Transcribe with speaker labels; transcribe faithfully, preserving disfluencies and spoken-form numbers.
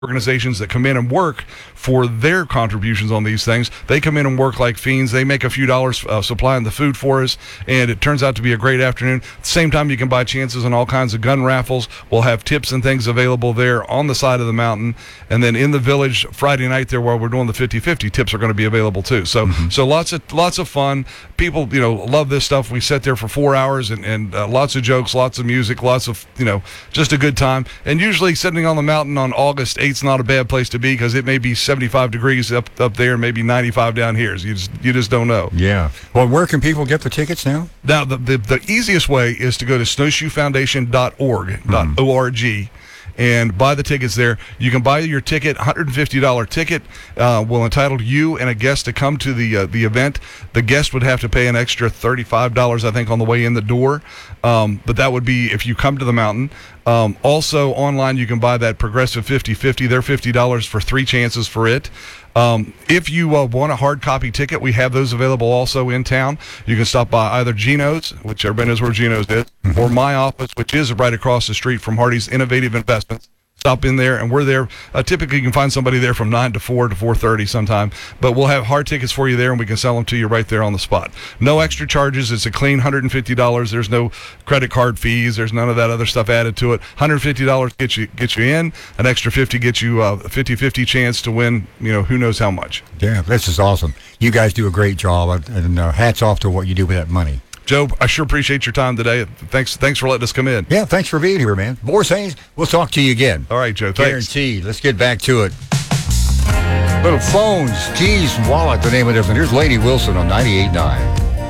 Speaker 1: organizations that come in and work for their contributions on these things. They come in and work like fiends. They make a few dollars uh, supplying the food for us, and it turns out to be a great afternoon. At the same time, you can buy chances on all kinds of gun raffles. We'll have tips and things available there on the side of the mountain. And then in the village Friday night there while we're doing the fifty-fifty, tips are going to be available too. So mm-hmm. so lots of lots of fun. People, you know, love this stuff. We sit there for four hours and, and uh, lots of jokes, lots of music, lots of, you know, just a good time. And usually sitting on the mountain on August eighth, it's not a bad place to be because it may be seventy-five degrees up up there and maybe ninety-five down here. So you just you just don't know.
Speaker 2: Yeah. Well, where can people get the tickets now?
Speaker 1: Now, the the, the easiest way is to go to snowshoe foundation dot org, mm. .org, and buy the tickets there. You can buy your ticket, one hundred fifty dollars ticket uh, will entitle you and a guest to come to the uh, the event. The guest would have to pay an extra thirty-five dollars, I think, on the way in the door. Um, but that would be if you come to the mountain. Um, also, online, you can buy that Progressive fifty-fifty. They're fifty dollars for three chances for it. Um, if you uh, want a hard copy ticket, we have those available also in town. You can stop by either Geno's, which everybody knows where Geno's is, mm-hmm. or my office, which is right across the street from Hardy's Innovative Investments. Stop in there, and we're there. Uh, typically, you can find somebody there from nine to four to four thirty sometime, but we'll have hard tickets for you there, and we can sell them to you right there on the spot. No extra charges. It's a clean one hundred fifty dollars. There's no credit card fees. There's none of that other stuff added to it. one hundred fifty dollars gets you gets you in. An extra fifty gets you a fifty-fifty chance to win, you know, who knows how much.
Speaker 2: Yeah, this is awesome. You guys do a great job, and uh, hats off to what you do with that money.
Speaker 1: Joe, I sure appreciate your time today. Thanks thanks for letting us come in.
Speaker 2: Yeah, thanks for being here, man. Boris Hayes, we'll talk to you again.
Speaker 1: All right, Joe. Thanks.
Speaker 2: Guaranteed. Let's get back to it. Little phones, keys, wallet, the name of it. Here's Lady Wilson on ninety-eight point nine.